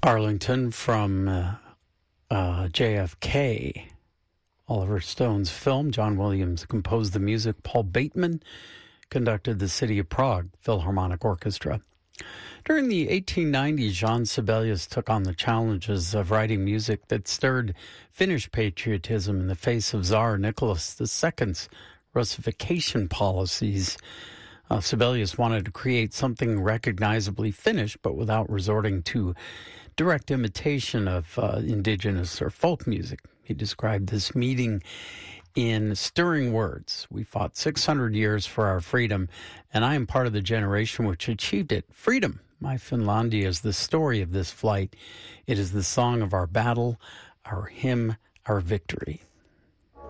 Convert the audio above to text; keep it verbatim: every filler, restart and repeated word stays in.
Arlington from uh, uh, J F K, Oliver Stone's film. John Williams composed the music. Paul Bateman conducted the City of Prague Philharmonic Orchestra. During the eighteen nineties, Jean Sibelius took on the challenges of writing music that stirred Finnish patriotism in the face of Tsar Nicholas the Second's Russification policies. Uh, Sibelius wanted to create something recognizably Finnish, but without resorting to direct imitation of uh, indigenous or folk music. He described this meeting in stirring words. We fought six hundred years for our freedom, and I am part of the generation which achieved it. Freedom, my Finlandia, is the story of this flight. It is the song of our battle, our hymn, our victory.